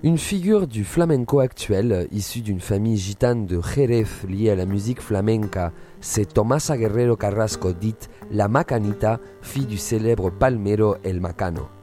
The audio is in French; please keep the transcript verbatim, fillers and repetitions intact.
Une figure du flamenco actuel, issue d'une famille gitane de Jerez liée à la musique flamenca, c'est Tomasa Guerrero Carrasco, dite La Macanita, fille du célèbre palmero El Macano.